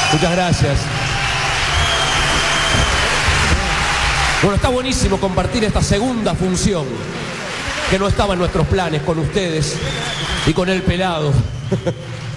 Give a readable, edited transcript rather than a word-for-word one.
Muchas gracias. Bueno, está buenísimo compartir esta segunda función que no estaba en nuestros planes con ustedes y con el pelado.